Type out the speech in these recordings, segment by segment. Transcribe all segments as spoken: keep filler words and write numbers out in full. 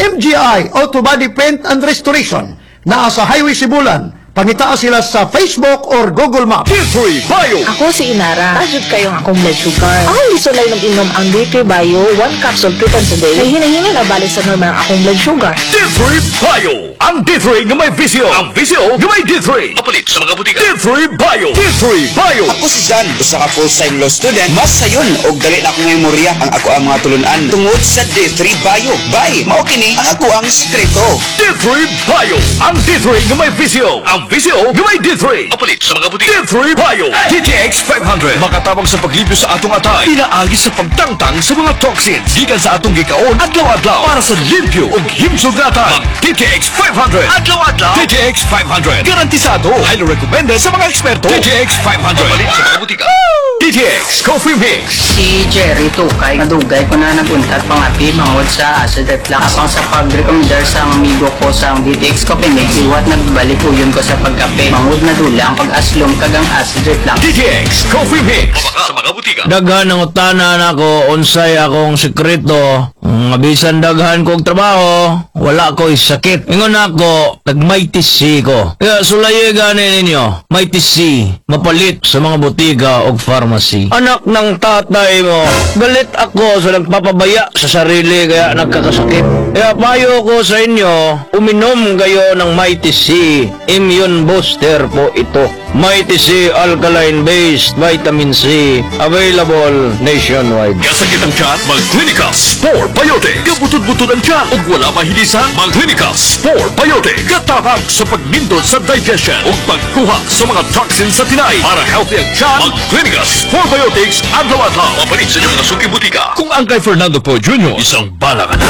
M G I Auto Body Paint and Restoration na sa Highway Sibulan. Pangitaa sila sa Facebook or Google Maps. D three Bio. Ako si Inara. Ajud kayong akong blood sugar. Ako isulay ng inom ang D three Bio, one capsule three times a day. Ay hinahinga na balik sa normal ang akong blood sugar. D three Bio. Ang D three na may visyo. Ang visyo na may D three. Kapalit sa mga butika. D three Bio. D three Bio. Ako si John, usa ka full-time law student. Mas sayon og dali na akong memorya ang ako ang mga tulunan tungod sa D three Bio. Bye, mao kini ang ako ang sekreto. D three Bio. Ang D three na may visyo. Ang visyo na may D three. Kapalit sa mga butika. D three Bio. D T X five hundred. Makatabang sa paglibyo sa atong atay. Pinaagi sa pagtangtang sa mga toxins. Gikan sa atong gikaon adlaw-adlaw para sa limpyo ug himsugatan. D T X five hundred. Adlaw-adlaw. D T X five hundred. Garantisado. Highly recommended sa mga eksperto. D T X five hundred. Kapalit sa mga butika. D T X Coffee Mix. Si Jerry Tukay, nadugay ko na naguntat pangapi mangod sa acid reflux. Ako sa pag-recommendar sa amigo ko sa D T X Coffee Mix, iwat nagbalik uyon ko sa pagkape. Mangod na dulang pag-aslom kagang acid reflux. D T X Coffee Mix. Sa mga butika. Daghan ang utanan ako, unsay akong sekreto. Ang abisan daghan kong trabaho, wala ko sakit. Ingon ako, nag-mighty C ko. Kaya sulaye gani ninyo, mighty C, mapalit sa mga butika o pharmacy. Anak ng tatay mo, galit ako sa nagpapabaya sa sarili kaya nagkakasakit. Kaya payo ko sa inyo, uminom kayo ng mighty C, immune booster po ito. Mighty C alkaline-based vitamin C, available nationwide. Kasakit ang tiyan, mag-Clinical Spore Biotic. Kabutod-butod ang tiyan ug wala mahilisan, mag-Clinical Spore Biotic. Katabang sa pagmindot sa digestion ug pagkuha sa mga toxins sa tinay. Para healthy ang tiyan, mag-Clinical Spore Biotics adlaw-adlaw. Mapalit sa inyong nasuki butika. Kung ang kay Fernando Po Junior, isang bala ka na.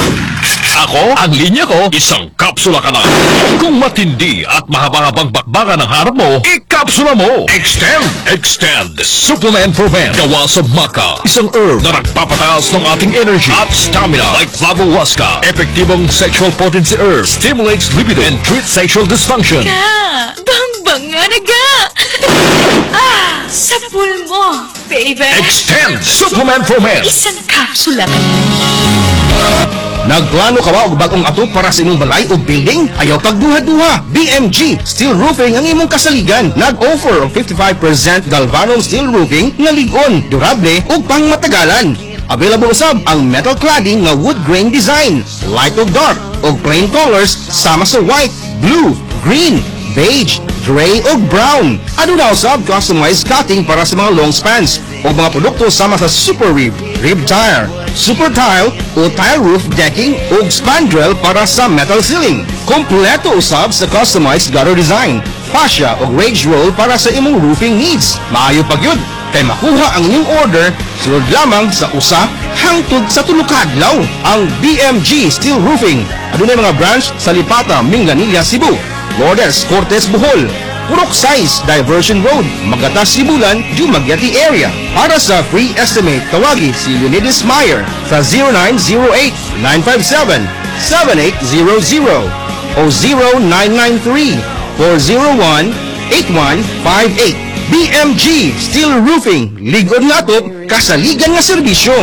Ako, ang linya ko, isang kapsula ka na. Kung matindi at mahaba-habang bakbakan ang harap mo, ikapsula mo. Extend, Extend, Supplement for Men. Gawa sa maca, isang herb na nagpapataas ng ating energy at stamina like Flavohuasca. Epektibong sexual potency herb, stimulates libido and treats sexual dysfunction. Ka! Bang-bang nga na ga! Ah! Sapul mo, baby! Extend, Supplement for Men. Isang kapsula ka. Nagplano ka ba og bagong ato para sa imong balay o building? Ayaw pagduha-duha. B M G Steel Roofing ang imong kasaligan. Nag-offer og fifty-five percent galvanum steel roofing nga lig-on, durable ug pangmatagalan. Available usab ang metal cladding nga wood grain design, light ug dark ug plain colors sama sa white, blue, green, beige, gray ug brown. Aduna usab customized cutting para sa mga long spans o mga produkto sama sa Super Rib, Rib Tire, Super Tile o Tile Roof Decking ug spandrel para sa metal ceiling. Kompleto usab sa customized gutter design, fascia o rage roll para sa imong roofing needs. Maayo pagyud kay makuha ang inyong order sulod lamang sa usa hangtod sa tulo ka adlaw. Ang B M G Steel Roofing adunay mga branch sa Lipata, Minganilla, Cebu, Lourdes, Cortes, Bohol, Purok Size, Diversion Road, Magatas, Sibulan, Dumaguete area. Para sa free estimate, tawagi si Leonidas Meyer sa zero nine zero eight, nine five seven, seven eight zero zero o zero nine nine three, four zero one, eight one five eight. B M G Steel Roofing, ligod nga to, kasaligan nga serbisyo.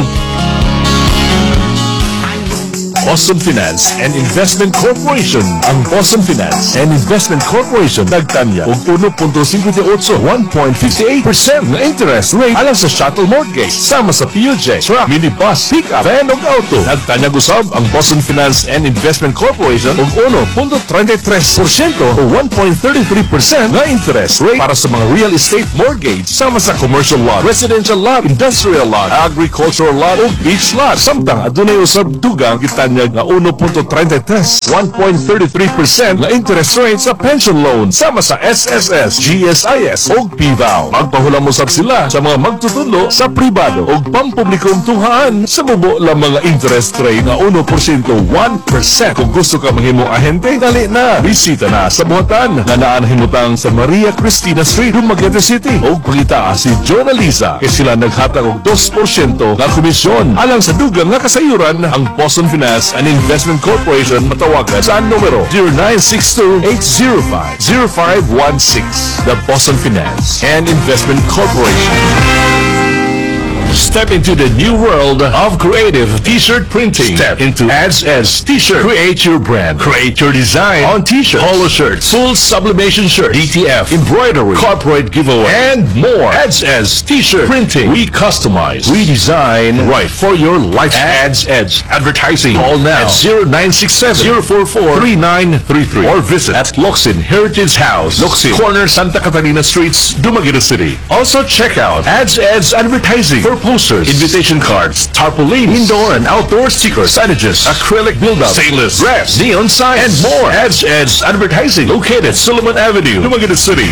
Boston Finance and Investment Corporation. Ang Boston Finance and Investment Corporation nagtanya og one point five eight, one point five eight percent na interest rate alang sa shuttle mortgage sama sa P U J, truck, minibus, pick-up, van ug auto. Nagtanya gusab ang Boston Finance and Investment Corporation og one point three three percent o one point three three percent na interest rate para sa mga real estate mortgage sama sa commercial lot, residential lot, industrial lot, agricultural lot ug beach lot. Samtang adunay usab dugang kita nga one point three three, one point three three percent na interest rate sa pension loan sama sa S S S, G S I S o P V A O. Magpahulam mo sab sila sa mga magtutulo sa pribado o pampublikong tunghaan sa bubo lang mga interest rate na one percent, one percent. Kung gusto ka mahimong ahente, dali na. Bisita na sa buhatan na naan himutang sa Maria Cristina Street, Dumaguete City o pagita si Jonah Lisa kay sila naghatag og two percent na komisyon alang sa dugang nga kasayuran ang Boston Finance and Investment Corporation. Matawagan sa numero zero nine six two, eight zero five, zero five one six. The Boston Finance and Investment Corporation. Step into the new world of creative t-shirt printing. Step into Ads Edge T-shirt. Create your brand. Create your design on t-shirts, polo shirts, full sublimation shirts, D T F, embroidery, corporate giveaway, and more. Ads Edge T-shirt printing. We customize, we design, right for your life. Ads Edge Advertising. Call now at zero nine six seven, zero four four, three nine three three or visit at Locsin Heritage House, Locsin, corner Santa Catalina Streets, Dumaguete City. Also check out Ads Edge Advertising for posters, invitation cards, tarpaulins, indoor and outdoor stickers, signages, acrylic build-up, stainless, wraps, neon signs, and more. Ads Edge Advertising, located Solomon Avenue, Dumaguete City.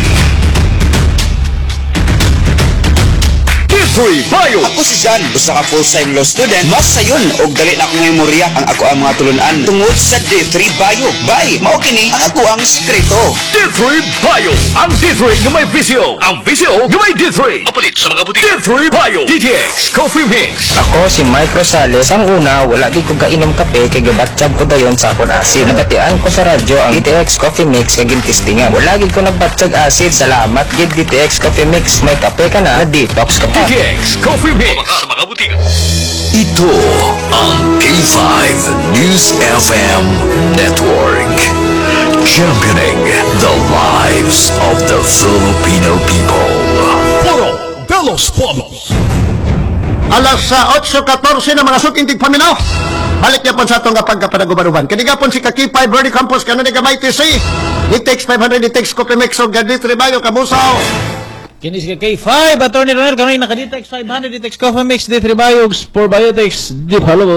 Three Bayo. Ako si John, usa ka full-time law student. Mas sayon og dali na akong memorya ang ako ang mga tulunan tungod sa D three Bayo. Bay, mao kini ang ako ang sekreto. D three Bayo. Ang D three nga may visyo. Ang visyo nga may D three. Mapalit sa mga butik. D three Bayo. D T X Coffee Mix. Ako si Mike Rosales. Ang una, wala di ko kainom kape kay gabatsyag ko dayon sa akong asid. Nagatian ko sa radyo ang D T X Coffee Mix kay gintistingan. Wala gid ko nagbatsyag asid. Salamat gid D T X Coffee Mix. May kape ka na, detox ka pa. D T X Coffee Mix. Sa mga butik. Ito ang K five News F M Network. Championing the lives of the Filipino people. Puro Velos Polos. Alas sa eight fourteen na mga sukintig paminaw. Balik niya po sa itong kapag kapanagubaruban. Kanigapon si Kakipay, Bernie Campos, kanina gamay T C. D-Tex five hundred, D-Tex Coffee Mix, o Gadit Ribayo, Kabusaw. Kini si K five, Attorney Ronel, kanina naka-Ditex five hundred, Ditex Coffee Mix, D three Biogs, four Biotex, Deep Hollow.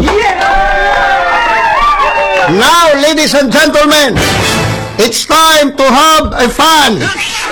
Now, ladies and gentlemen, it's time to have a fun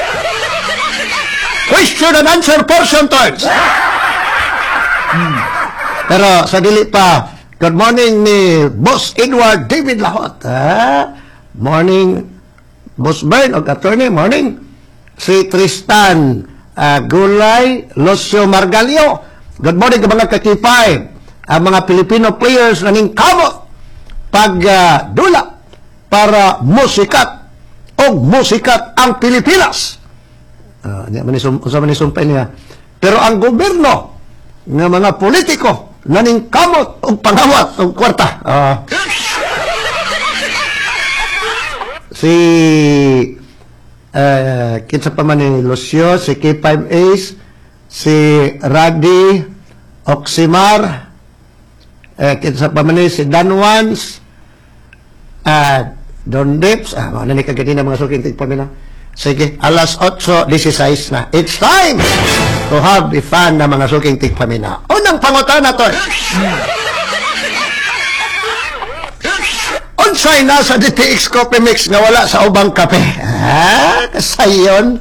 question and answer portion turns. Hmm. Pero sa dili pa, good morning ni Boss Edward David Lahot. Ha? Morning, Boss Bern, o Attorney, morning. Si Tristan uh, Gulay, Lucio Margalio. Good morning mga kakipay. Ang mga Filipino players na ning kamot pag uh, dula para musikat o musikat ang Pilipinas. Uh, Usa man isumpay niya. Pero ang gobyerno ng mga politiko na ning kamot o pangawat o kwarta. Uh, si Uh, kinsa pa man ni Lucio, si K five Ace, si Radi Oximar, uh, kinsa pa man ni si Dan Wans, uh, Don Dips, ah, mga nanikagad din ang mga suking tigpamina. Sige, alas eight sixteen na. It's time to have the fun na mga suking tigpamina. Unang pangutan na to. Unsay na sa D T X Coffee Mix nga wala sa ubang kape. Ah, kasayon.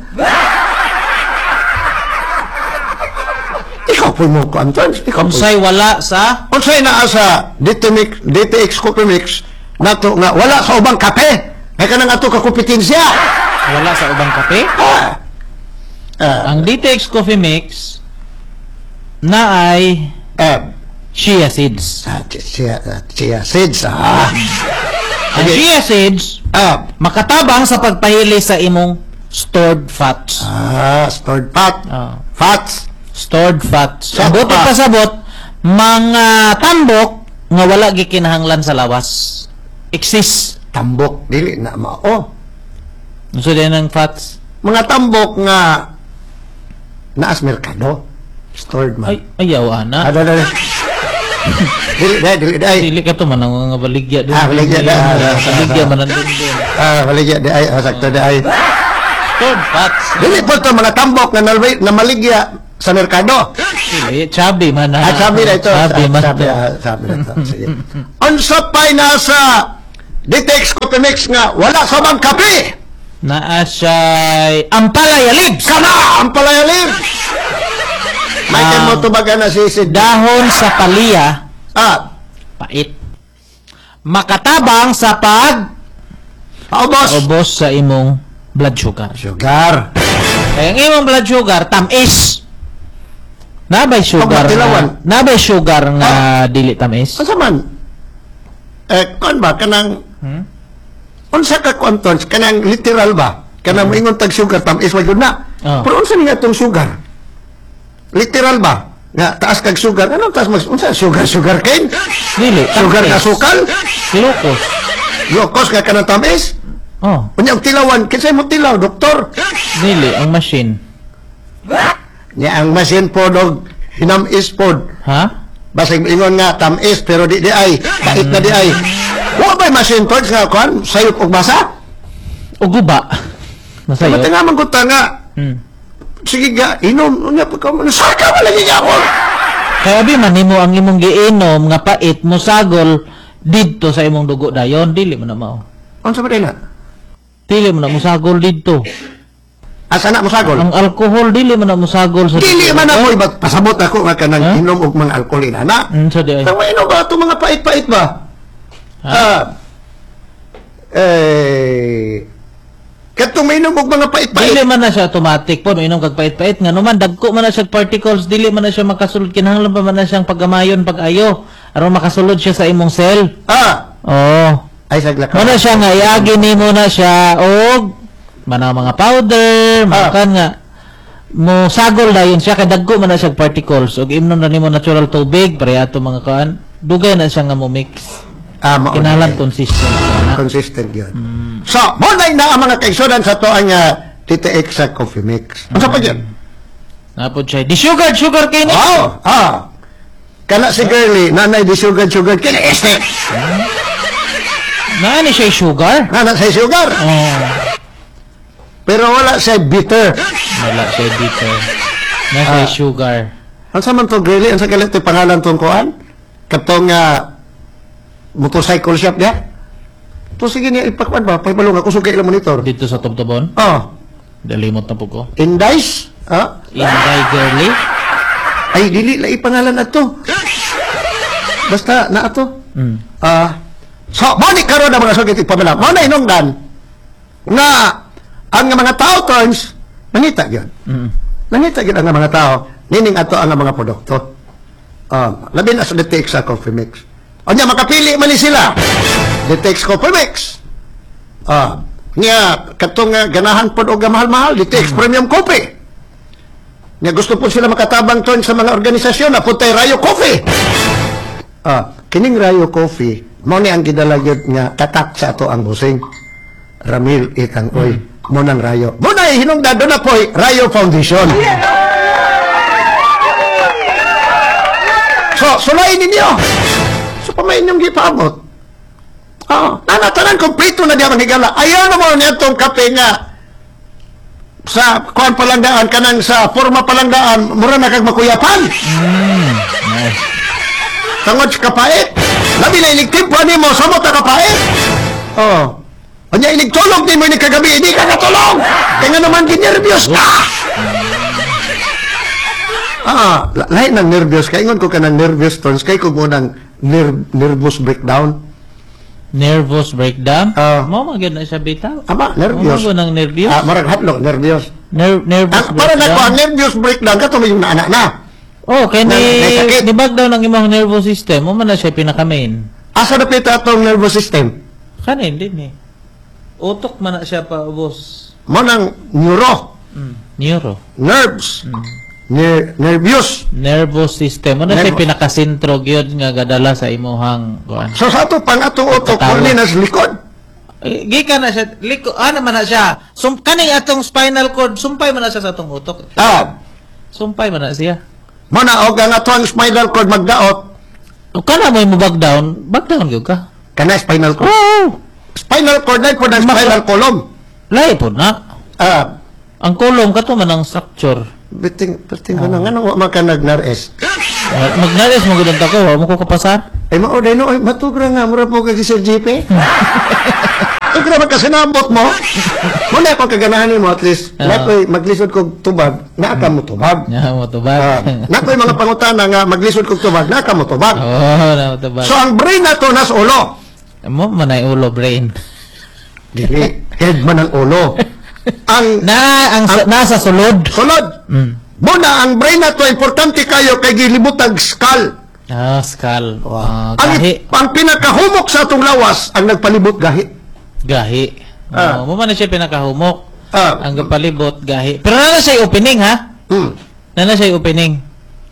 Ikaw po mo ko, Anton. Unsay wala sa? Unsay na sa D T X Coffee Mix na to nga wala sa ubang kape. Kaya ka nang ato kakumpetensya. Wala sa ubang kape? Ah. Ah. Ang D T X Coffee Mix na ay Ah. chia seeds. Ah, chia, uh, chia seeds. Ah. Ang chia seeds, Ah. makatabang sa pagpahili sa imong stored fats. Ah, stored fat. Ah. Fats. Stored fats. Sa- Abot ah. pasabot, mga tambok nga wala gikinahanglan sa lawas. Exist. Tambok. Dili na mao. So din ang fats. Mga tambok nga naas merkado. Stored man. Ay, ayaw ana. Ada, ada. Dili, dili, dili, dili. Dili ka to man ang mga baligya din. Ah, baligya din. Sa baligya man nandun din. Ah, baligya di ay, ah, sakto di ay. Stored fats. Dili po ito mga tambok na, nalwi, na maligya sa merkado. Dili, chubby man na. Ah, sabi na ito. Chubby man Sabi, to. ah, sabi na ito. Sige. Unsa pa'y nasa D T X Coffee Mix nga wala sa bang kape? Naa siya'y Ampalaya Leaves. Kana! Ang palayalim! May Ah. mo tubaga na si si Dahon sa paliya, Ah, pait. Makatabang sa pag paubos. ubos sa imong blood sugar. Sugar. Kaya ang imong blood sugar, tamis. Nabay sugar Pagmatilawan. nga, nabay sugar nga dili tamis. Asa man? Eh, kon ba? Kanang, Hmm? unsa ka kontons? Kanang literal ba? Kanang Hmm. moingon tag sugar, tamis, wag yun na. Oh. Pero unsa niya itong sugar? Literal ba? nga taas kag sugar. Ano taas mag unsa sugar sugar cane? Dili, Sugar tamis. na sukal? Glucose. Glucose nga kanang tamis? Oh, Unya og tilawan, kinsay mo tilaw, doktor? dili ang machine. Nya ang masin po dog hinamis pod. Ha? Basig ingon nga tamis pero di di ay, pait na di ay. Wa bay masin pod nga kuan sayop og basa? O guba. Masayo. Mata nga mangguta nga. Hmm. Sige ga, inom unya pagka mo saka wala gyud ako. Kaya abi man nimo ang imong giinom nga pait mo sagol didto sa imong dugo dayon, dili mo na mao. Unsa ba na? Dili mo na musagol didto. Asa na mo sagol? Ang alcohol dili mo na musagol sa Dili dugo. man ako ibag pasabot ako nga kanang Ha? inom og mga alcohol ina. Mm, so di ay. Kung inom ba ito mga pait-pait ba? Ah. Eh katong mainom og mga pait-pait. Dili man na siya automatic po, inom kag pait-pait nga naman dagko man na siya particles, dili man na siya makasulod kinahanglan pa man na siyang pagamayon pag-ayo aron makasulod siya sa imong cell. Ah, Oh. ay sagla ka. Mo na siya nga iagi nimo na siya og mana mga powder, mga Ah. kan nga mo sagol dayon siya kay dagko man na siya particles og imnon na nimo natural tubig para ato mga kan dugay na siya nga mo mix. Ah, mao. Kinahanglan consistent siya na. Consistent yun. So, muna na ang mga kaigsudan sa to ang uh, T T X sa coffee mix. Ano pa yun? Napod siya. Di sugar, sugar cane. Oh, ah. Kana si girly, nanay di sugar, sugar, kina este. Naani siya sugar? Nana sa sugar. Oh. Pero wala siya bitter. Wala siya bitter. Na siya sugar. Ano sa man to girly? Ano sa galit yung pangalan tong kuhan? Katong uh, motorcycle shop niya? To sige niya, ipakwan ba? Paibalong ako, sugay lang monitor. Dito sa Tubtubon. Oh, Dalimot na po ko. Indice? Ah? Inday girly. Ay, dili lang ipangalan na to. Basta, na ato. Mm. Ah, so, maunik karon ang mga sugit ipamela. Mao na inungdan nga ang mga tao turns nangita gyud. Mm. Nangita gyud ang mga tao nining ato ang mga produkto. Um, labi na sa D T X sa coffee mix. O niya makapili man ni sila. D T X coffee mix. Ah, niya katong uh, ganahan pod og mahal-mahal D T X premium coffee. Niya gusto po sila makatabang turn sa mga organisasyon na puntay Rayo Coffee. Ah, kining Rayo Coffee, mo ni ang gidala gyud nga tatak sa ato ang busing. Ramil ikang oy, mo nang Rayo. Mo na hinungdan do na poy Rayo Foundation. So, sulayin ninyo. So, pamain yung gipamot. Ah, nanatanan kompleto na diya manghigala. Ayaw na mo niya itong kape nga sa kuan palangdaan kanang sa forma palangdaan mura na kag makuyapan. Mm. Nice. Tangod sa kapait. Labi na iligtip po nimo samot na kapait. Oh. Anya iligtulog nimo ni kagabi, hindi ka katulog. Kaya nga naman ginervyos ka. Ah, la- lain ng nervyos kay ingon ko kanang nervous tones kay ko mo nang ner- nervous breakdown. Nervous breakdown. Ah. Mo magyud na siya bitaw. Ama, nervyos. Mo nang nervyos. Ah, marag hatlok nervyos. Ner nervous Ang para na ko ang nervous breakdown kato may yung naanak na. Oh, kay Na- may sakit. ni nibag daw ng imong nervous system, mo man na siya pinaka-main. Asa na pita atong nervous system? Kanin din eh. Utok man na siya pa ubos. Mo nang neuro, Mm. Neuro. nerves, ner- nervous. Nervous system. Ano siya Nervo. pinakasintro gyud nga gadala sa imuhang kuan. So sa ato pang atong utok Pagkatawa. kung nas likod. Eh, Gika na siya, liko, ano man na siya, sum, kaning atong spinal cord, sumpay man na siya sa atong utok. Ah, Sumpay man na siya. mo na og ang atong spinal cord magdaot O kana mo mo back down, back down gyud ka. kana spinal cord. Oh! Spinal cord na po ng spinal column. Lahi po na. Ah, Ang kulong kato man ang structure. biting biting ko na nga nang wa man ka nagnares. Uh, Magnalis mo gud ko, wa mo ko kapasar. Ay mao day no, ay matugra nga mura po kay Sir G P. Tugra man kasi nabot mo. Mo na ko kaganahan mo at least. Ah. Na ko'y maglisod kog tubag, naa ka mo tubag. Nya mo to Ah, ba? na ko'y mga pangutana nga maglisod kog tubag, naa ka mo tubag. Oh, na mo to ba. So ang brain na to nas ulo. Mo manay ulo brain. Dili, head man ang ulo. Ang Na ang, sa- nasa sulod. sulod. Mm. Muna, ang brain na to, importante kayo kay gilibutag skull. Ah, skull. Ah, Ang, gahi. ang pinakahumok sa atong lawas, ang nagpalibot gahi. Gahi. Ah. Oh, mo man na siya pinakahumok. Ah, Ang gapalibot gahi. Pero na siya opening ha? hmm. Na siya opening.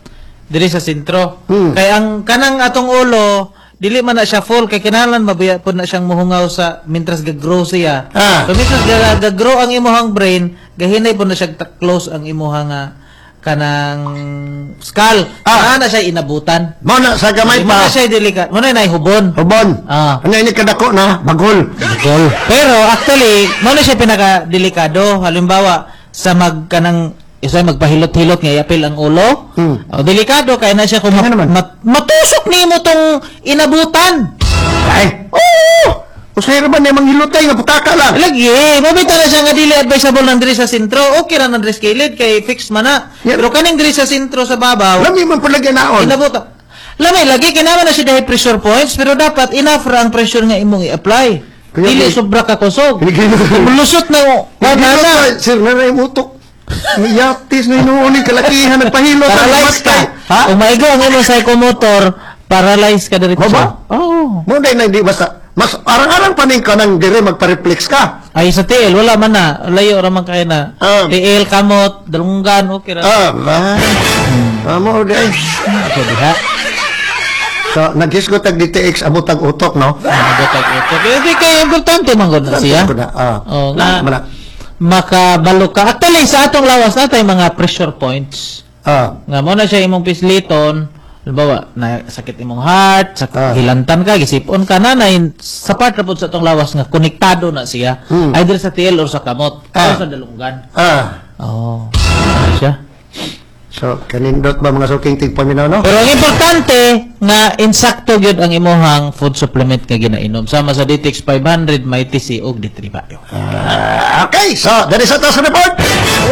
diri sa sentro. Hmm. Kay ang kanang atong ulo dili man na siya full kay kinahanglan mabaya po na siyang muhungaw sa mintras gag-grow siya. Ah. So mintras ga- gag-grow ang imuhang brain, gahinay po na siya ta- close ang imuhang ah, kanang skull. Ah, na siya inabutan. Mo na sa gamay Mo pa. na siya delikado. Mo na nay hubon. Hubon. Ah. Ano ini kadako na bagol. Gol. Pero actually, mo na siya pinaka-delikado. Halimbawa, sa mag kanang isa magpahilot-hilot nga iapil ang ulo. Hmm. O, delikado kaya na siya kung Ano mat- naman? mat- matusok nimo tong inabutan. Ay. Oo. Usay ra ba na manghilotay nga putaka lang. Lagi, mabita na siya nga dili advisable nang diri sa sentro. Okay ra nang diri sa kilid kay fix man na. Yeah. Pero kaning diri sa sentro sa babaw, Lami man pala ganaon. inabutan. Lamay lagi kinaman na siya dahil pressure points pero dapat enough ra ang pressure nga imong i-apply. Kaya Dili may- sobra ka kusog. Hinigil- Lusot na o. Ano na na. Sir, nanay mutok. Miyatis na inuunin kalakihan nagpahilot. Paralyzed ka. Ha? Kung maigaw ang imong psychomotor, paralyzed ka diretso. Baba? Oo. Mo dai na di basta mas arang-arang paning ka nang dire magpa-reflex ka. Ay sa T L wala man na. Layo ra man kay na. Ah. T L kamot, dalunggan okay ra. Ah, ba. Amo dai. Ito diha. So, naghisgot tag D T X abot tag utok, no? Nabotag ito. Kaya di kay importante man gud na siya. Ko na, ah. Oh, Na, nga mana. makabalo ka. Actually sa atong lawas natay mga pressure points. Ah. Nga mo na siya imong pisliton. Halimbawa, na sakit imong heart, sakit Ah. hilantan ka, gisipon ka na, na sa part na po sa itong lawas nga, konektado na siya. Hmm. Either sa T L or sa kamot, Ah. or sa dalunggan. Ah. Oo. Oh. siya. So, kanindot ba mga suking tigpaminaw, no? Pero ang importante, nga insakto gyud ang imuhang food supplement nga ginainom. Sama sa D T X five hundred, may T C og D three Bio. Ah, okay, so, that is sa report.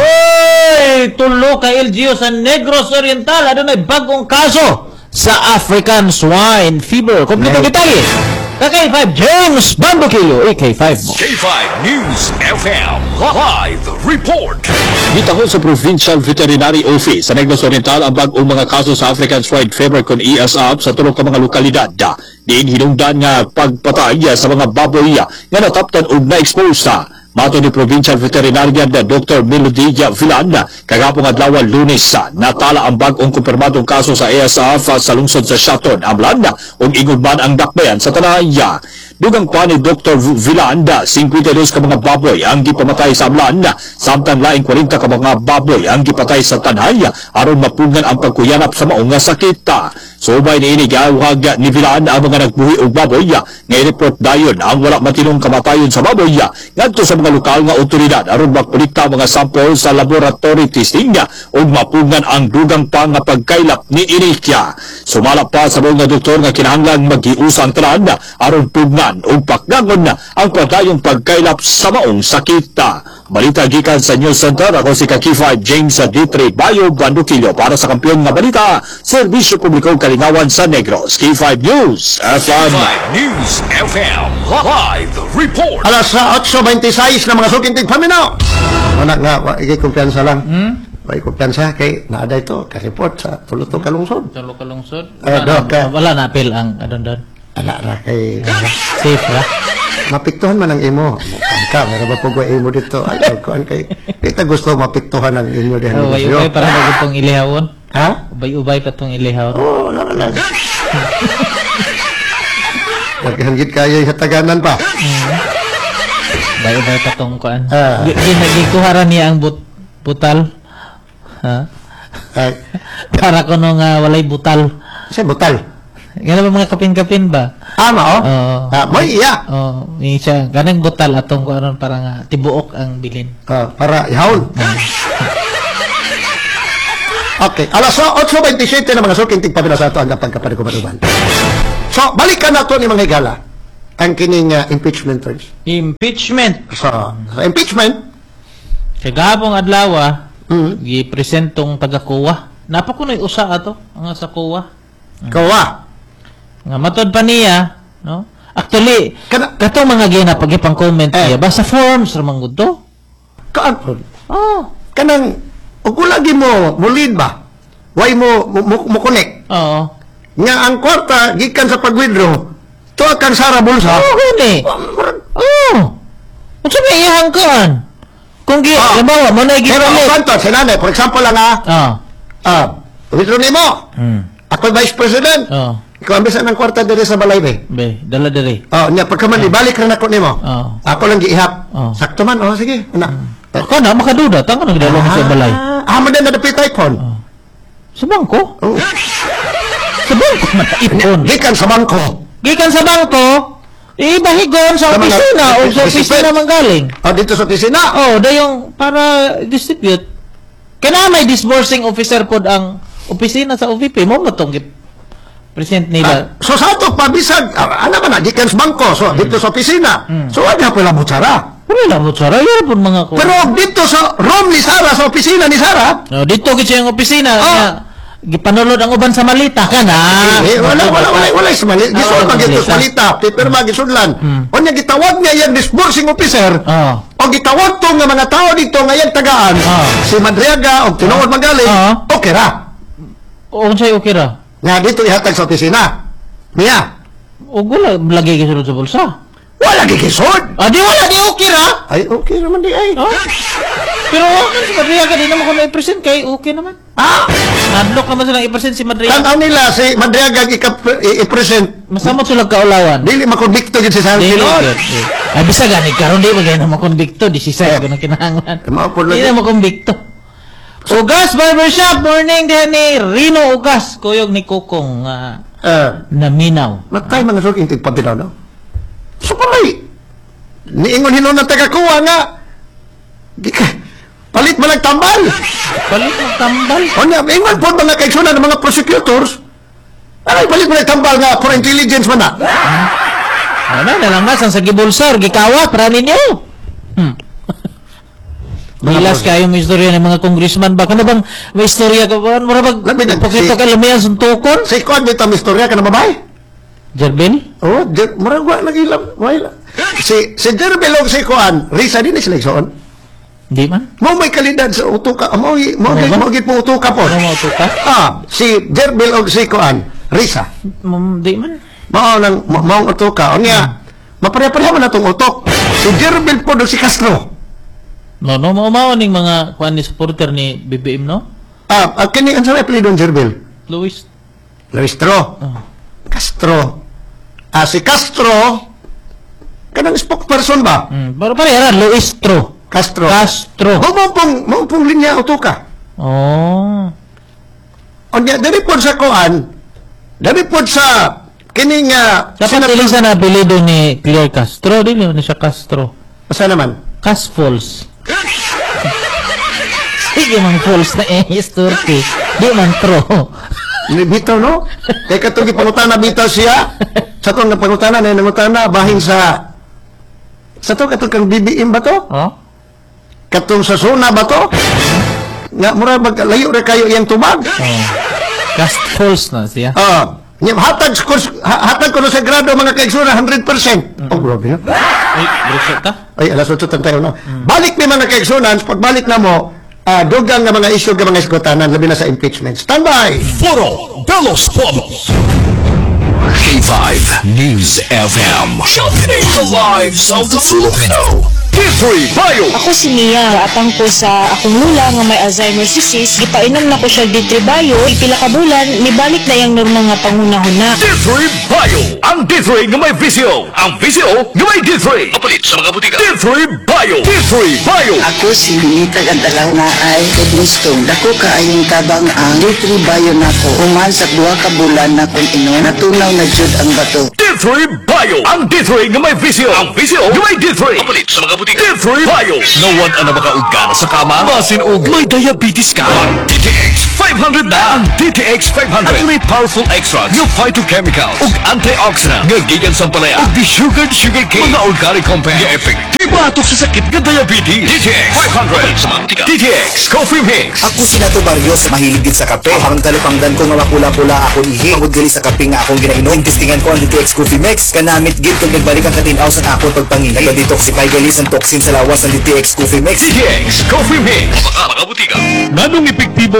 Uy! Tulo ka L G O sa Negros Oriental. Ano na bagong kaso sa African Swine Fever. Kompleto Nay. detalye. K K five James Bambukilyo, A K five mo. K five News F M Live Report. Gitahon sa Provincial Veterinary Office sa Negros Oriental ang bag-ong mga kaso sa African Swine Fever kon I S A P sa tulong ka mga lokalidad. Diin hinungdan nga pagpatay sa mga baboy nga nataptan og na-expose sa mato ni Provincial Veterinarian na Doctor Melodia Villan kagapong adlaw Lunes sa natala ang bag-ong kumpirmadong kaso sa I S A F sa lungsod sa Shaton, Amlan ug ingod man ang dakbayan sa Tanaya. Dugang pa ni Doctor Villan, fifty-two ka mga baboy ang gipamatay sa Amlan, samtang laing forty ka mga baboy ang gipatay sa Tanaya aron mapungan ang pagkuyanap sa maong nga sakit. Subay ni ini giawhag ni Villan ang mga nagbuhi og baboy nga i-report dayon ang wala matinong kamatayon sa baboy ngadto sa mga lokal nga otoridad aron magkolekta mga sample sa laboratory testing ug mapungan ang dugang pa nga pagkaylap ni Inikia. Sumala pa sa mga doktor nga kinahanglan maghiusang tanan aron pugnan ug pakgangon na ang padayong pagkaylap sa maong sakit. Balita gikan sa News Center, ako si K five James sa D three Bio Bandukilyo para sa kampiyon nga balita, Serbisyo Publiko Kalingawan sa Negros. K five News F M. K five News F M Live Report. Alas sa eight twenty-six na mga suking tigpaminaw. Wala nga, wa- ikay kumpiyansa lang. Hmm? Wala kumpiyansa kay naada ito, ka-report sa Tuluto Kalungsod. Tulo ka lungsod. Eh, Wala Doc, na- eh. Wala na appeal ang adon doon. Ala ra kay Safe ra. mapiktuhan man ang imo. Mukhang ka, meron ba po ko imo dito? Ay, kuan kay kita gusto mapiktuhan ang inyo dihan. Ubay-ubay para magud tong ilihawon. Ha? Ubay-ubay pa tong ilihawon. Oo, wala lang. Naghanggit kayo sa taganan pa. Ubay-ubay pa tong kuan. Ah. Ginagikuhara niya ang but butal. Ha? Ay, Para kuno nga walay butal. sa butal. Ganun ba mga kapin-kapin ba? Ama, oh. Oo. Ah, mo iya. Oh, ni siya ganang butal atong kuan para nga tibuok ang bilin. Ah, para ihawon. Okay, alas eight twenty-seven na mga suking tigpabila sa ato ang pagkaparikumaruban. So, balikan na ito ni mga higala ang kining uh, impeachment terms. Impeachment. So, sa impeachment, Kagabong adlaw, mm, gi-presentong taga-kuwa. Napa ko na usa ato ang sa kuwa. kawa. Nga matod pa niya, no? Actually, Kana- kato mga gina pag ipang comment Eh. niya, basta forms ramang gud to. Kaan, Oh. kanang, ug lagi mo, mulid ba? Why mo, mo, mo, mo connect? Oo. Nga ang kwarta, gikan sa pag-withdraw, to akan sara bulsa. Oo, gani. Oo. Ano sa may iyahang kaan? Kung gi, Ah. halimbawa, mo na Pero ang gipalit. kanto, sinanay, for example lang ha, Ah. ah, Withdraw nimo. Hmm. Ako vice president. Oh. Ikaw ang bisa ng kwarta diri sa balay be. Be, dala diri. Oh, nya pagka man ibalik ra nako nimo. Oh. Ako lang giihap. Oh. Sakto man, oh sige. Ana. Ako na makaduda, tanga nang gidalo sa balay. Ah, mo din na dapit icon. Sa bangko? Oh. Sa bangko mataipon. Gikan sa bangko. Gikan sa bangko, ibahigon sa Sa mga- opisina o sa sa- opisina manggaling. Oh, dito sa opisina. Oh, dayong para distribute. Kana may disbursing officer pod ang opisina sa O V P mo matong present nila. Ah, so sa ato pabisag, ah, ano man na gikan sa bangko. So dito sa opisina. So wala pa lang butsara. Pero lang mo tsara, yun po mga ko. Pero dito sa room ni Sara, sa opisina ni Sara, Oh, dito gid siya yung opisina. Oh. Nga, gipanulod ang uban sa malita ka na. eh, wala, wala, wala, wala, sa mali. Ah, Gisod wala pag ito malita. sa malita, pipirma, gisudlan. O niya, gitawag niya yung disbursing officer, Oh. o gitawag to nga mga tao dito nga yung tagaan, Ah. si Madriaga, o tinuod magaling, Ah. okay ra. O unsay okay ra? Nga dito ihatag sa opisina. Niya, O gula lagi gisulod sa bulsa. wala gigisod. Ah, di wala di okay ra. Ay, okay naman di ay. Oh. Pero okay si Madria ka din naman kung na-present kay okay naman. Ah, Nadlok naman silang i-present si Madria. tanaw nila si Madriaga ika- i- i-present. Masamot sila kaulawan. Dili makonbikto gid si Sara Dili Tinuod. good. Ay bisa gani karon di magay na makonbikto di si Sir ko nang kinahanglan. Mao po Di lagi. na makonbikto. Ugas Barbershop morning din ni Rino Ugas kuyog ni Kokong uh, Ah, naminaw. matay mga suking tigpabinaw, no? So palay, niingon hinon na taga-kuha nga, di ka, palit man nagtambal. Palit magtambal. O niya, ingon po mga kaigsunan ng mga prosecutors, ay, palit man nagtambal nga for intelligence man na. Ano na lang mas ang sa gibulsar gikawat para ninyo. Hmm. Milas kayo may istorya ng mga congressman ba? Kano bang may istorya ka ba? Mura bag Labi na, pagkito si- ka lumiyan suntukon? Si Kwan, may tamistorya ka na babae. Jerbel? Oh, jer, murag wa nagilam, wala. Si, si Jerbel o si Kwan, Risa din is eleksyon. Di man? Mo may kalidad sa utuka, mo, mo, Ano ba? mo, mo, utuka po. Ano mo ito ka? Ah, si Jerbel o si Kwan, Risa. Mm, Di man? Mao nang ma- maong utok ka. O niya, mapareha-pareha man natong utok. Si Jerbel po si Castro. No, no, maumaw ning mga kuan ni supporter ni B B M, no? Ah, uh, kini ang sa apelido ni Jerbel. Luis. Luistro. Oh. Castro. Ah, si Castro, kanang spokesperson ba? Mm, pero pareha ra Luistro. Castro. Castro. O, mo pong, mo pong linya utok ka. Oh. O niya, dari po sa kuan, dari po sa kining nga, Dapat ilang sa napilido ni Clear Castro, dili na siya Castro. Asa naman? Cas Falls. Sige mang falls na eh, history. Di man tro. Ni bitaw, no? Kaya katong ipangutana bitaw siya. Sa itong napangutana, na nangutana, bahin sa, sa to, katong kang B B M ba to? Oh? Katong sa zona ba to? Nga, mura, mag, layo rin kayo iyang tubag. Oh. Cas Falls na siya. Ah, uh, hatag, ko- ha- hatag ko na sa grado mga kaigsura, one hundred percent. Oh, grabe na. Ay, brisket ka? Ay, alas otso tayo, no? Balik ni mga kaigsunan, pagbalik na mo, ah, dugang nga mga issue nga mga iskutanan, labi na sa impeachment. Standby! Foro Belos Pobos. K five News F M. Championing the lives of the Filipino. T three Bio. Ako si Mia, atang ko sa akong lula nga may Alzheimer's disease, gipainom na ko siya D three Bio, ipila ka bulan, nibalik na yung normal nga pangunahon na. D three Bio. Ang D three nga may visyo. Ang visyo nga may D three. Kapalit sa mga butika. D three Bio. D three Bio. Ako si Nita Gandalaw na ay Edmistong. Dako ka ayong tabang ang D three Bio nako. Human sa duha ka bulan na kung inon, natunaw na jud ang bato. D three Bio. Ang D three nga may visyo. Ang visyo nga may D three. Kapalit sa mga butika. D three Bio. Nawad ang nabakaugana sa kama. Masin og may diabetes ka. D T X five hundred na. Ang D T X five hundred. At may powerful extracts ng phytochemicals ug antioxidant nga gikan sa palaya ug di-sugared sugar cane mga organic compound nga epektibo ato sa sakit nga diabetes. D T X five hundred sa mga butika. D T X Coffee Mix. Ako si Nato Barrios, mahilig din sa kape. Ang talipangdan ko nga mapula-pula ako ihi. Pagod gali sa kape nga akong ginainom. Testingan ko ang D T X Coffee Mix. Kanamit gid kung nagbalik ang katinaw sa akong pagpangihi. Nag-detoxify gali sa toxin sa lawas ng D T X Coffee Mix. D T X Coffee Mix. Mga mga butika. Nanong epektibo gihapon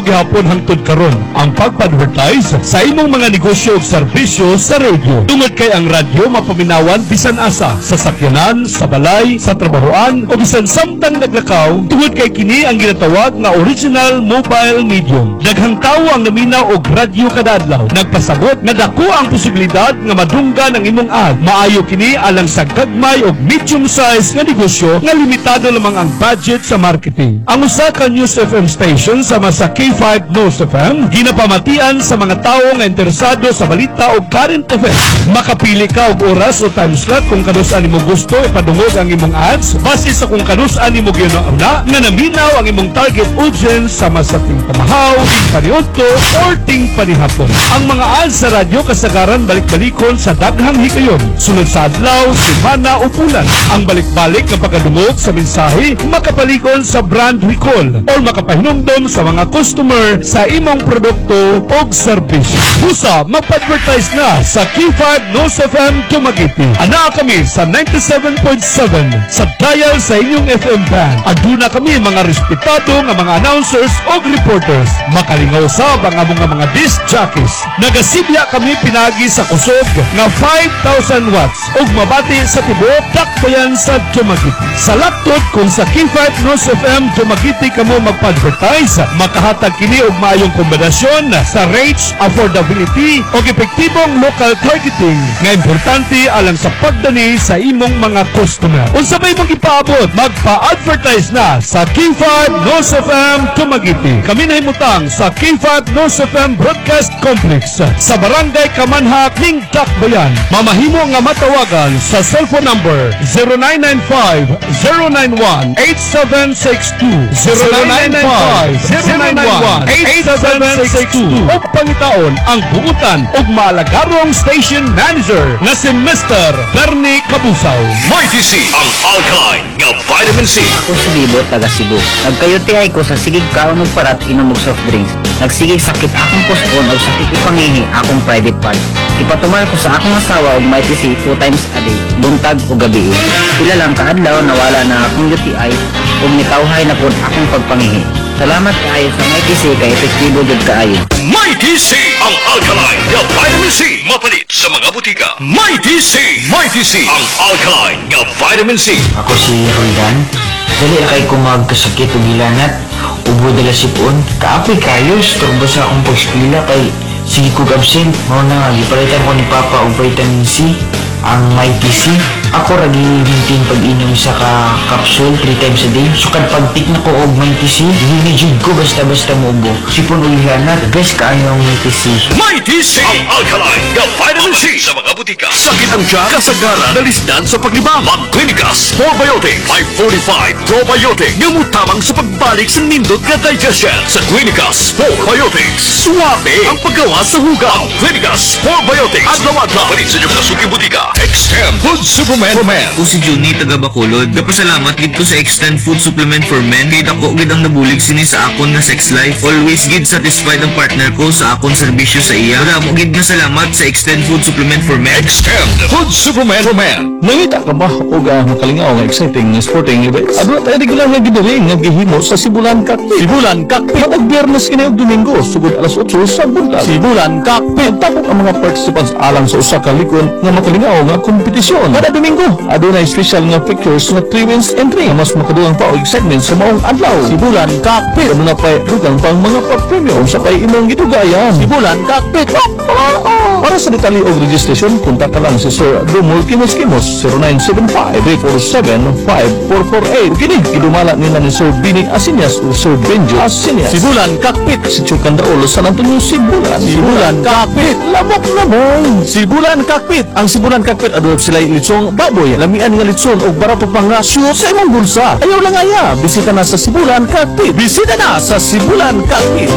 hangtod karon ang pag-advertise sa imong mga negosyo ug serbisyo sa radio. Tungod kay ang radyo mapaminawan bisan asa sa sakyanan, sa balay, sa trabahoan o bisan samtang naglakaw. Tungod kay kini ang ginatawag nga original mobile medium. Daghang tawo ang naminaw og radyo kada adlaw. Nagpasabot nga dako ang posibilidad nga madunggan ang imong ad. Maayo kini alang sa gagmay og medium size nga negosyo nga limitado lamang ang budget sa marketing. Ang usa ka News F M station sama sa K five News F M ginapamatian sa mga tawo nga interesado sa balita o current event. Makapili ka og oras o time slot kung kanus-an nimo gusto ipadungog ang imong ads base sa kung kanus-an nimo ginauna nga naminaw ang imong target audience sama sa ting pamahaw, ting paniudto or ting panihapon. Ang mga ads sa radyo kasagaran balik-balikon sa daghang higayon sunod sa adlaw, semana o bulan. Ang balik-balik nga pagkadungog sa mensahe makapalikon sa brand recall o makapahinumdom sa mga customer sa imong produkto o serbisyo. Busa, mag-advertise na sa K five News F M Dumaguete. Ana kami sa ninety-seven point seven sa dial sa inyong F M band. Aduna kami mga respetado nga mga announcers o reporters. Makalingaw sa mga mga mga disc jockeys. Nagasibya kami pinagi sa kusog nga five thousand watts ug mabati sa tibuok dakbayan sa Dumaguete. Sa laptop kung sa K five News F M Dumaguete kamo magpa-advertise, makahatag kini og maayong kombinasyon sa rates, affordability ug epektibong local targeting nga importante alang sa pagdani sa imong mga customer. Unsa bay mong ipaabot, magpa-advertise na sa K five News F M Dumaguete. Kami nahimutang sa K five News F M Broadcast Complex sa Barangay Kamanhak ning Dakbayan. Mamahimo nga matawagan sa cellphone number zero nine nine five zero nine one eight seven six two zero nine nine five zero nine one eight seven six two o pangitaon ang buutan ug maalagarong station manager nga si Mister Bernie Cabusaw. Mighty C, ang alkaline nga vitamin C. Ako si Bibo, taga Cebu. Nagkayuti ko sa sigig kaon ug parat inom og soft drinks. Nagsigig sakit akong puspon ug sakit ipangihi akong private part. Ipatumal ko sa akong asawa og Mighty C two times a day, buntag o gabi. Pila lang kaadlaw nawala na akong U T I ug nitawhay na pud akong pagpangihi. Salamat kaayo sa Mighty C kay epektibo jud kaayo. Mighty C, ang alkaline nga vitamin C. Mapalit sa mga butika. Mighty C, Mighty C, ang alkaline nga vitamin C. Ako si Roldan. Dali kay ko magkasakit o gilanat. Ubo dala sipon. Kaapoy kayo. Storbo sa akong pagspila kay sige kog absent. Mao na nga, gipalitan ko ni Papa og vitamin C. Ang Mighty C. Ako ragi maintain pag-inom sa ka capsule three times a day. Sukad pagtik na ko og Mighty C. Hinijud ko basta-basta muubo. Sipon o gilanat. Best kaayo ang Mighty C. Mighty C, ang alkaline nga vitamin C sa mga butika. Sakit ang tiyan, kasagaran, nalisdan sa paglibang. Mag-Clinicas Probiotic five forty-five Probiotic nga mutamang sa pagbalik sa nindot nga digestion. Sa Clinicas Probiotics, suwabe ang paggawa sa hugaw. Clinicas Probiotics, adlaw-adlaw. Palit sa inyong nasuking butika. Extend Food Supplement for Men. Ako si Juni, taga Bacolod. Kapasalamat gid ko sa Extend Food Supplement for Men. Kaya ako gid ang nabulig sini sa akon nga sex life. Always gid satisfied ang partner ko sa akon serbisyo sa iya. Wala mo gid nga salamat sa Extend Food Supplement for Men. Extend Food Supplement for Men. Nangita ka ba o ga makalingaw nga exciting sporting events? Aduna tayo regular nga ginuring nga gihimo sa Sibulan Cockpit. Sibulan Cockpit. Matag Biyernes kini og Domingo sugod alas eight sa buntag. Sibulan Cockpit. Tapos ang mga participants alang sa usa ka likon nga makalingaw nga kompetisyon. Kada Domingo, aduna special nga pictures nga three wins entry. Mas makadugang pa og excitement sa maong adlaw. Sibulan Cockpit. Aduna pa dugang pang mga pa-premium sa kay imong gidugayan. Sibulan Cockpit. Para sa detalye og registration, kontak ka lang si Sir Dumul Kimos-Kimos zero nine seven five three four seven five four four eight. Kini gidumala nila ni Sir Bini Asinyas o Sir Benjo Asinyas. Sibulan Cockpit, si Chukan Daolo, San Antonio, Sibulan. Sibulan Cockpit, lamok lamong. Sibulan Cockpit. Ang Sibulan Cockpit adulot sila litsong baboy, lamian nga litson o barato pang rasyo sa imong bulsa. Ayaw lang aya, bisita na sa Sibulan Cockpit. Bisita na sa Sibulan Cockpit.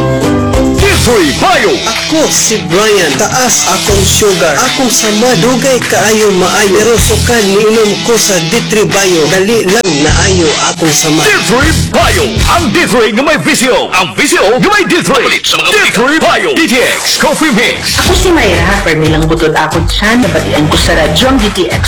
Jeffrey Bayo. Ako si Brian, taas akong sugar. Akong sama, dugay kaayo maayo. Pero sukan niinom ko sa D three Bayo. Dali lang na ayo akong sama. D three Bayo. Ang D three nga may visyo. Ang visyo nga may D three. D three Bayo. D T X Coffee Mix. Ako si Mayra. Permilang butod ako dyan. Nabatian ko sa radyo ang D T X Coffee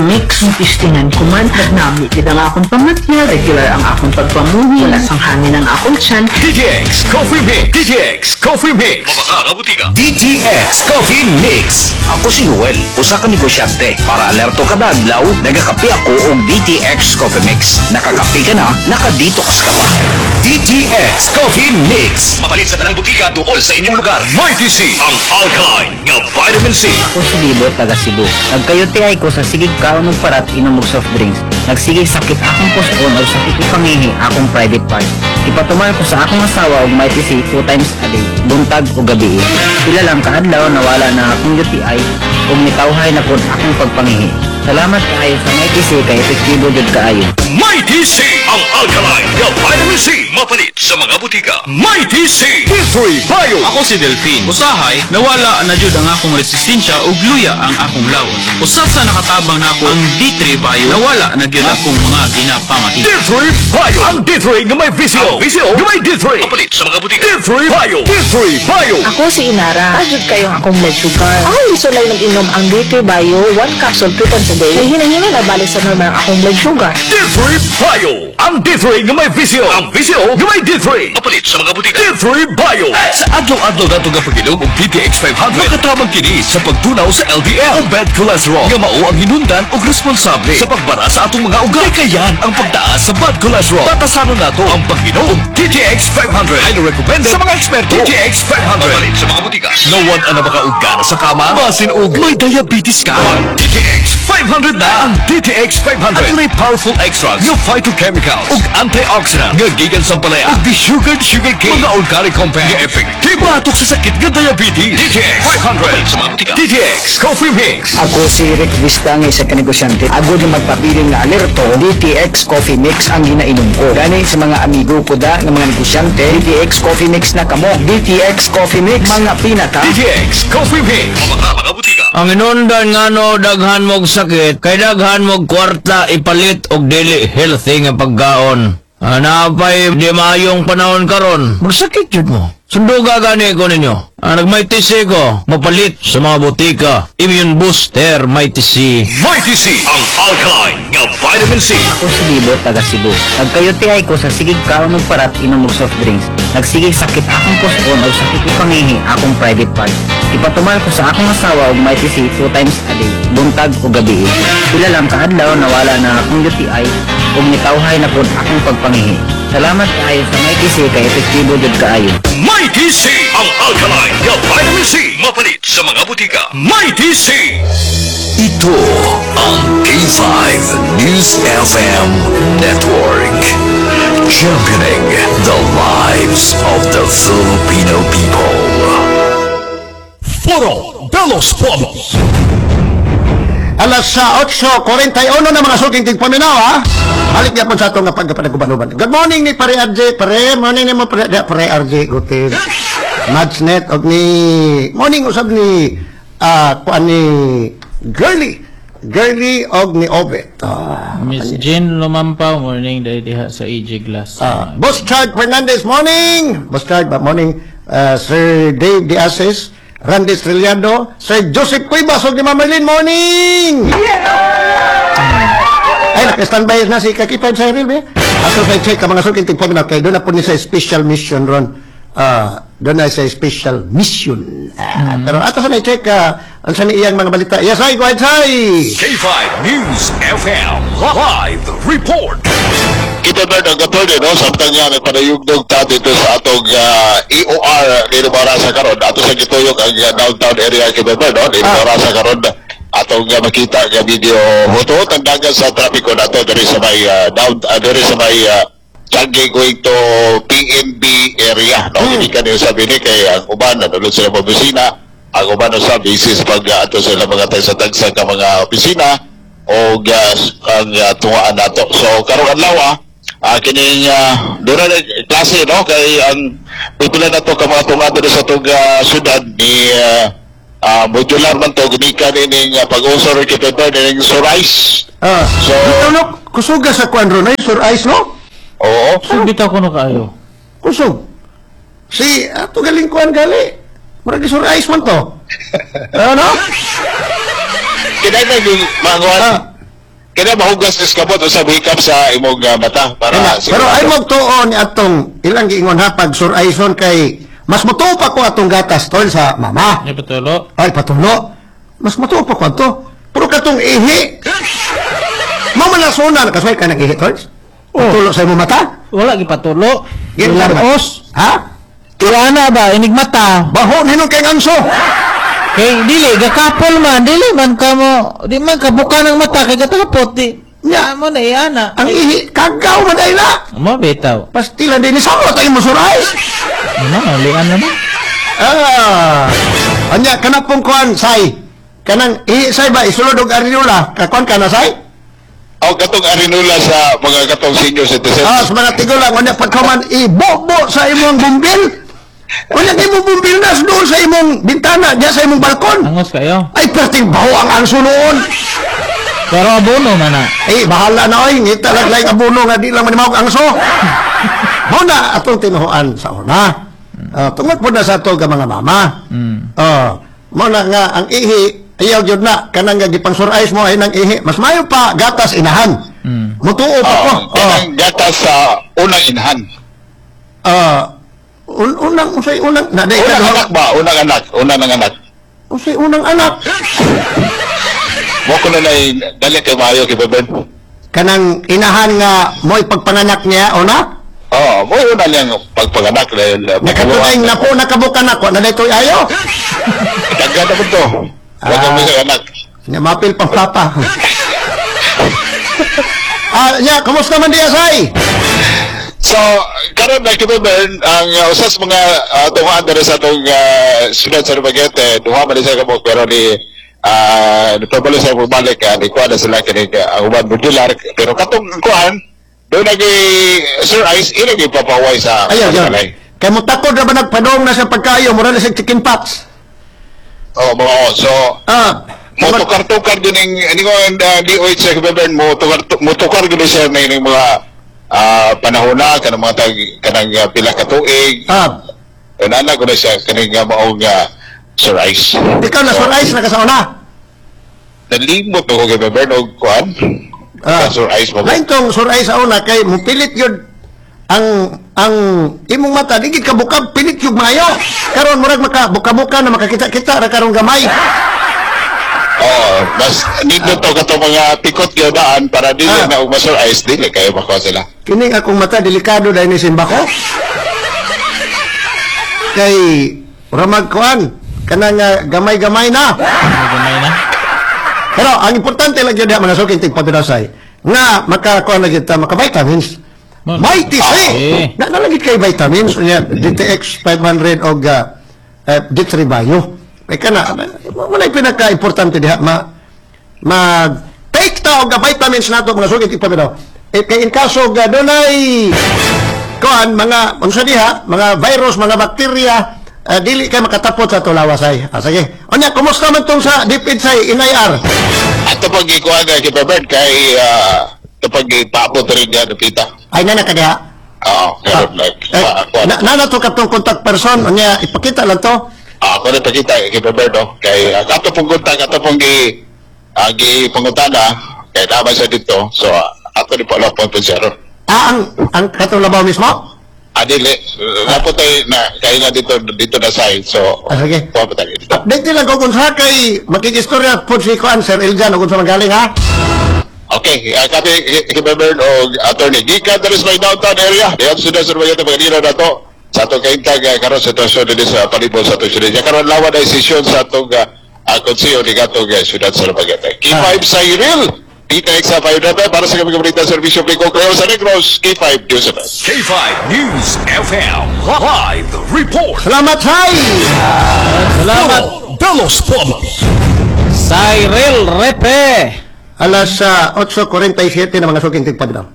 mix. Testingan ko man, nagnami din ang akong pamatya, regular ang akong pagpamuhi, wala sang hangin ang akong tiyan. D T X Coffee Mix. D T X Coffee Mix. Mabaka butika. D T X Coffee Mix. Ako si Noel, usa ka negosyante. Para alerto ka na adlaw, nagakape ako og D T X Coffee Mix. Nakakape ka na, nakadetox ka pa. D T X Coffee Mix. Mapalit sa tanang butika dool sa inyong lugar. Mighty C, ang alkaline nga vitamin C. Ako si Libo, taga Cebu. Nagkayote ay ko sa sigig kaon ng parat inom og soft drinks. Nagsigig sakit akong puson o sakit ipangihi akong private part. Ipatuman ko sa akong asawa og Mighty C two times a day, buntag o gabi. Pila lang kaadlaw nawala na akong U T I ug nitawhay na pud akong pagpangihi. Salamat kaayo sa Mighty C kay epektibo jud kaayo. Mighty C, ang alkaline nga vitamin C. Mapalit sa mga butika. Mighty C. D three Bio. Ako si Delphine. Usahay, nawala na jud ang akong resistensya ug luya ang akong lawas. Usab sa nakatabang na ako ang D three Bio, nawala na gyud akong mga ginapamati. D three Bio. Ang D three nga may visio. Ang visio nga may D three. Mapalit sa mga butika. D three Bio. D three Bio. Ako si Inara. Ajud kayo ang akong blood sugar. Ako liso lang nag-inom ang D three Bio, one capsule three times a day. Ay hinahina na balik sa normal ang akong blood sugar. D three Bio. Ang D three nga may visio. Ang visio nga may D three. Mapalit sa mga butika. D three Bio. Sa adlaw-adlaw nato nga pag-inom og D T X five hundred. Makatabang kini sa pagtunaw sa L D L o bad cholesterol. Nga mao ang hinundan og responsable sa pagbara sa atong mga ugat. Kayan ang pagtaas sa bad cholesterol. Batasanon nato ang pag-inom og D T X five hundred. Highly recommended sa mga eksperto. D T X five hundred. Mapalit sa mga butika. No one ang makauga na sa kama. Masin og may diabetes ka. D T X five hundred na ang D T X five hundred. At may powerful extracts ng phytochemicals ug antioxidant nga gikan sa palaya ug sugar sugar cane mga organic compound nga epektibo atok sa sakit nga diabetes. D T X five hundred sa mga butika. D T X Coffee Mix. Ako si Rick Vista nga isa ka negosyante. Agod na magpabiling nga alerto, D T X Coffee Mix ang ginainom ko. Gani sa mga amigo ko da nga mga negosyante, D T X Coffee Mix na kamo. D T X Coffee Mix, mga pinaka. D T X Coffee Mix. Mga mga butika. Ang inundan nga no, daghan mog sakit, kay daghan mog kwarta ipalit og dili healthy nga pagkaon. Anapay di maayong panahon karon, magsakit yun mo. Sunduga gani ko ninyo. Ah, nag-Mighty C ko, mapalit sa mga butika. Immune Booster, Mighty C. Mighty C, ang alkaline nga vitamin C. Ako si Libo, taga Cebu. Nagkayote ay ko sa sigig kaon ng parat inom og soft drinks. Nagsigig sakit akong puson o sakit ipangihi akong private part. Ipatuman ko sa akong asawa og Mighty C two times a day, buntag o gabi. Pila lang kaadlaw nawala na akong U T I ug nitawhay na pud akong pagpangihi. Salamat kaayo sa Mighty C kay epektibo jud kaayo. Mighty C, ang alkaline nga vitamin C. Mapalit sa mga butika. Mighty C. Ito ang K five News F M Network. Championing the lives of the Filipino people. Foro de los Pueblos. Alas sa eight forty-one na mga sulking tigpaminaw, ha? Balik niya po sa itong pagkapanaguban-uban. Good morning ni Pare R J. Pare, morning ni mo Pare, Pare R J. Gutin. Madsnet, og ni... Morning usab ni... Ah, kuan ni... Girly. Girly, og ni Obet. Ah, Miss Jean Lumampaw, morning dahil diha sa A J Glass. Ah, Boss Chad Fernandez, morning! Boss Chad, ba, morning. Ah, Sir Dave Diases, Randy Estrellado, Sir Joseph Cuevas, og ni Mamalyn, morning! Ay, naka-standby na si Kakipay sa Cyril, eh. Ato sa check ka mga sulking tigpaminaw kay doon na po ni sa special mission ron. Ah, doon na sa special mission. Ah, pero ato sa na-check ka, ang sa iyang mga balita. Yes, ay, go ahead, say! K five News F M Live Report. Kita na ng katulad, no? Samtang nga nagpanayugdog ta dito sa atong uh, E O R Linumara sa karon. Ato sa gituyog ang uh, downtown area kita na, no? Linumara sa karon. Atong uh, makita nga video hoto ang dagat sa trapiko nato diri sa may uh, down uh, diri sa may uh, Changi going to P N B area, no? Hindi ka niyo sabi ni kay ang uban nanulod sila sa opisina, ang uban sa basis pag uh, ato sila mga tayo sa tagsa ka mga opisina o uh, ang uh, tungaan nato. So karong adlaw ah, kining uh, doon na klase, no? Kay ang pipila na to ka mga tungado sa itong uh, syudad ni uh, uh, modular man to, gumika nining uh, pag-usor kita ito, nining Surais. Ah, so, ito no, kusuga sa kwadro na yung Sur Ice, no? Oo. Subita ko na kayo. Kusog. Si, ato galing kuhan gali. Maragi Sur Ice man to. Ano, no? Kinay na yung mga kuhan. Ah, kaya mahugas is kabot o sa wake up sa imong uh, mata para Kaya, pero ay magtuon ni atong ilang giingon ha pag suraison kay mas mutuo pa ko atong gatas tol sa mama. Ay patulo. Ay patulo. Mas mutuo pa ko ato. Pero katong ihi. Mama na sunan kasway ka nang ihi tol. Patulo sa imong mata? Wala gi patulo. Gilaros. Ha? Kirana ba inig mata? Baho ninong kay nganso. Kay dili gakapol man, dili man ka mo, di man ka buka ng mata kay gatapot di. Nya mo na iyana. Ang ihi kagaw man ay na. Mo bitaw. Pastilan din ni samot ay mo suray. Ano lian naman? Ah. Anya kana pong kuan say. Kanang ihi say ba isulod og arinula, kakon kana say? o katong arinula sa mga katong senior citizens. Ah, sa mga tigulang anya pagkaman ibobo sa imong bumbil. Wala kay mo bumbil na doon sa imong bintana, diya sa imong balkon. Angos kayo. Ay perting baho ang anso noon. Pero abono man na. Eh, bahala na oy, ngita lang lang abono nga di lang manimaw ang anso. Mo na atong tinuhuan sa una. Uh, tungod po na sa ato ka mga mama. Mm. Oh, mo na nga ang ihi ayaw gyud na kanang nga gipangsurais mo ay nang ihi. Mas mayo pa gatas inahan. Mm. Mutuo pa ko. Oh, kanang gatas sa unang inahan. Ah, un unang usay unang na day unang anak ba? Unang anak, unang ng anak. Usay unang anak. Mo ko na nay dali kay maayo kay Beben. Kanang inahan nga mo'y pagpanganak niya o na? Oh, mo una niyang pagpanganak dahil Nakatunay na po nakabukan ako na dito'y ayo. Dagga na po to. Wala mo sa anak. Nga mapil pang papa. Ah, ya, kumusta man diya say? So, karon na kay Beben ang uh, usas mga uh, tuhaan dere sa atong uh, siyudad sa Dumaguete, duha man sa kamo pero ni ah uh, nagpabalik sa bumalik uh, ni kuha na sila kini ang uh, uban modular pero katong kuhan doon nagi Sir Ice ilagi papaway sa Ayaw, ayaw. balay. Kaya mo takod na ba nagpadong na sa pagkayo, mura na sa chicken pox? Oh, mo so ah mo tukar-tukar din ning ni ko uh, D O H sa Beben mo tukar mo tukar gid siya na ning mga ah uh, panahon na kanang mga tag kanang uh, pila ka tuig. Ah. Nana ko na siya kaning uh, maong uh, Sir Ice. Ikaw na Sir Ice na kasauna? Nalimot ko kay Beben og kuan. Ah, Sir Ice mo. lain tong Sir Ice sa una kay mo pilit yun ang ang imong mata digid ka bukab pilit yung mayo. Karon murag maka buka-buka na makakita-kita ra karon gamay. Oh, mas dito to kato mga pikot gyudaan para dili Ah. na og Sir Ice dili kayo mako sila. Kining akong mata delikado dahil ni simba ko. Kay ramag kuan kanang uh, gamay-gamay na. Gamay na. Pero ang importante lang yun mga suking tigpabinasay nga makakuha na kita maka-vitamins. Mighty C! Na nalagit kay vitamins D T X five hundred o uh, uh, D three Bio. Kaya ka na, wala yung pinaka-importante diha ma mag-take ta og vitamins nato mga suking tigpabinaw. Eh, kaya in kaso uh, doon ay kuhan, mga, unsa diha, mga virus, mga bakterya, Uh, dili kay makatapot sa tulawasay. Ah, sige. Onya, kumusta man tong sa dipid say in I R? Ato pag ikuha na kay Beben kay uh, ito pag ipapot rin niya napita. Ay na na kadiha. Oo, karon like Eh, na na to katong contact person, onya ipakita lang to. Ah, ako na pakita kay Beben no. Kay uh, ato pong kontak ato pong gi uh, gi pangutana kay tama sa dito. So uh, ato ni pala po pensero. Ah, ang ang katong labaw mismo? Adili, napot tayo na kaya nga dito dito na side. So, ah, sige. Puwa pa tayo dito. Update lang ko kung sa kay makikistorya po si Kuan Sir Eljan kung sa magaling ha. Okay, uh, kami Beben o attorney. Gikan dali sa may downtown area. Diyan sudah sa mga pagdira na to. Sa atong kaintag uh, karon sitwasyon din sa palibot sa atong syudad. Karon lawan na desisyon sa atong uh, konseyo ni gatong uh, syudad sa Dumaguete. K five sa Iril. D T X sa five data para sa kami kabalita servisyo Pico Creo sa Negros. K five News F M. K five News F M Live Report. Salamat hay. Salamat. Belos Pobos. Cyril Repe. Alas uh, eight forty-seven na mga suking tigpabinaw.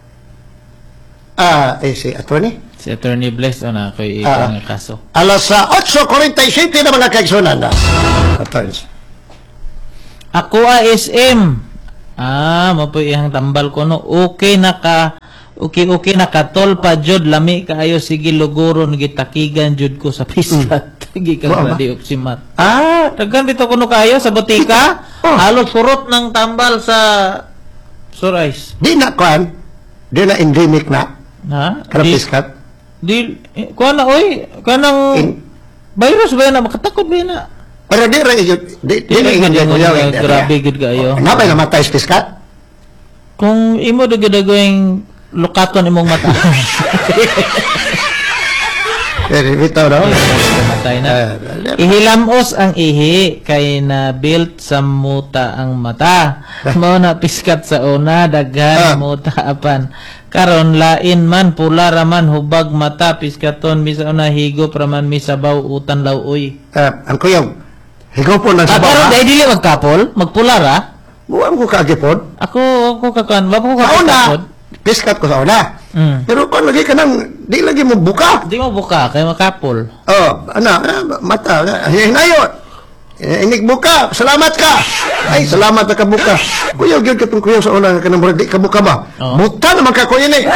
Ah, eh si attorney? Si Attorney Bless o na ko'y Ah. ikang kaso. Alas uh, eight forty-seven na mga kaigsunan na. Attorney. Ako a S M. Ah, mo po iyang tambal ko no. Okay na ka okay okay na katol pa jud lami kaayo sige luguron gitakigan jud ko sa piskat. Gi ka Wa ba? ba di oksimat. Ah, Daghan bitaw kuno kayo sa botika. Halos surot ng tambal sa Sur ice. Di na kuan, di na endemic na. Ha? Kada Di- piskat. Di, eh, kuha na, oy. Kuha ng virus ba na? Makatakot ba na? Pero di ra di di di ra Dili ingon man kuya. yung grabe gud kayo. Napay namatay sa piskat. Kung imo do gid going lukaton imong mata. Pero bitaw no. Matay na. Ihilamos ang ihi kay na built sa muta ang mata. Mao na piskat sa una daghan muta apan. Karon lain man pula raman hubag mata piskaton misa una higop raman misabaw utan lawoy. Uh, ang kuyog. Higopon lang sa Ah, pero baha. dahil dili magkapol, magpula ra. Buwan ko kagipon. Ako ako kakan, wa ko Sa una, kakapod. piskat ko sa una. Mm. Pero kung lagi ka nang, di lagi mo buka. Di mo buka, kay makapol. Oh, ano, ah, mata, hingayon. Eh, inig buka, salamat ka. Ay, salamat na ka buka. Kuya, gyud katong kuya sa una ka nang di ka buka ba? Buta naman ka kuya ni.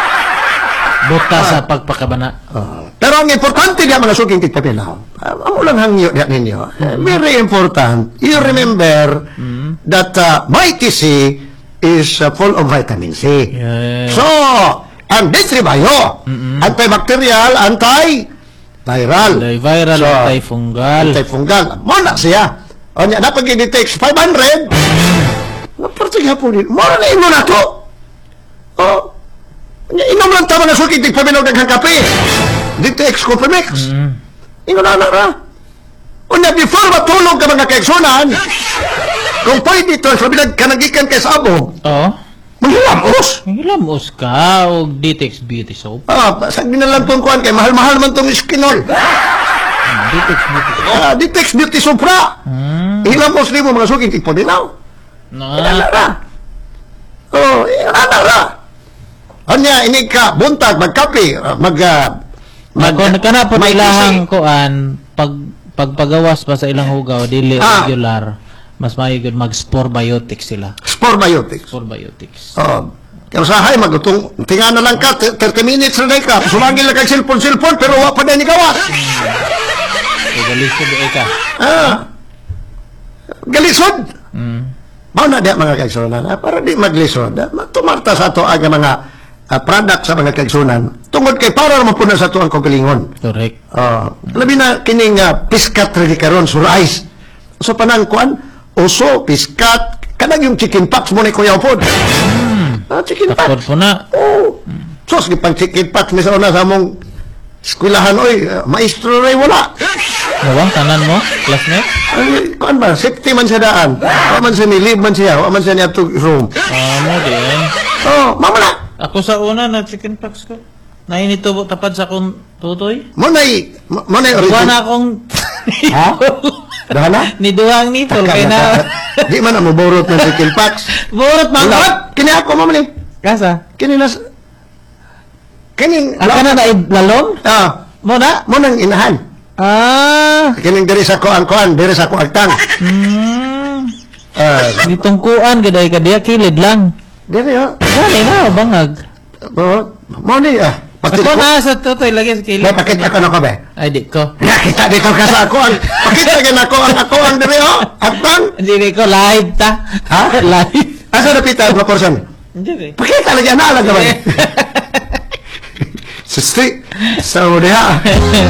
Buta sa pagpakabana. Oh. Pero ang importante diya mga suging tigpapilaw. Uh, amo lang hangyo diya ninyo. Uh, very important. You remember that uh, Mighty C is uh, full of vitamin C. So, ang D three Bio, antibacterial, anti-viral. Anti-viral, So, antifungal. Antifungal. Muna siya. O niya, napag-detect five hundred. Napartig hapon din. Muna na imo na to. Oh. Inom lang tama na sukit, di paminaw ng kape. Dito ex-Copemix. Ingon na na ra. Unya, before matulog ka mga kaigsunan, kung pwede ito, sabi na kanagikan kay sabong, Oo. manghilamos. Manghilamos ka o Ditex Beauty Soap. Ah, sagdi na lang itong kuhan kay mahal-mahal man itong skinol. Ditex Beauty Soap. Ah, Ditex Beauty Supra. Hilamos rin mo mga sukit, di paminaw. No. Inala ra. Oh, inala ra. Anya, inig ka, buntag, magkape, mag... Uh, mag Kung kana po may ilahang kuan pag pagpagawas pa sa ilang hugaw dili Ah. regular, mas maayo gud mag spore biotics sila. Spore biotics. Spore biotics. Oh, kaya usahay, magutong, tinga na lang ka, thirty minutes na ka, sumangin lang kay cellphone-cellphone, pero wala pa na ni gawas. Kay galisod di ka. Ah, galisod. Mm. Mao na diya mga kaigsunan, ah, para di maglisod, ah, tumarta sa ato ang mga ah, product sa mga kaigsunan, tungod kay para naman po na sa ato ang kagalingon. Correct. Uh, labi na kining uh, piskat ready karon sur ice. So panang kuan, uso, piskat, kanang yung chicken pox mo ni Kuya Pod. Mm. Ah, chicken pox. Takod po na. Oh. So, sige pang chicken pox mi sa una sa among eskwelahan, oy, uh, maestro ray wala. Nawang tanan mo, classmate? Ay, kuan ba, safety man siya daan. Wa man siya ni live man siya, wa man siya niya to room. Ah, mo din. Oh, mamala. Ako sa una na chicken pox ko. Nainito po tapad sa akong tutoy. Mo nay, mo nay Kuha na akong Ha? Daha na? ni duhang nipol kay na. Di man na mo borot ng chicken pox. Borot man Wala. ko. Kini ako mamali. Kasa? Kini nas Kini Aka na na lalom? Ah, Mo na? mo nang inahan. Ah. Kining diri sa ko ang kuan, diri sa ko agtang. Hmm. Ah, Ditong kuan gaday ka diya kilid lang. diri oh. Dali na bangag. Oh, mo ni ah. Pakit Ako ko. na sa tutoy lagi sa kilid. May pakit ako na ko ba? Ay di ko. Nakita dito ka sa ako ang pakita gyud ako ang ako ang diri oh. Agtang. Hindi ko live ta. Ha? Live. Asa na pita ang proportion? Hindi. Pakita lagi na lang naman. Sisti. Sa udah.